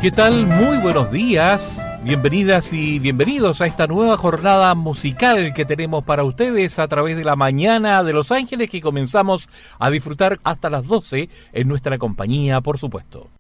¿Qué tal? Muy buenos días. Bienvenidas y bienvenidos a esta nueva jornada musical que tenemos para ustedes a través de la mañana de Los Ángeles, que comenzamos a disfrutar hasta las 12 en nuestra compañía, por supuesto.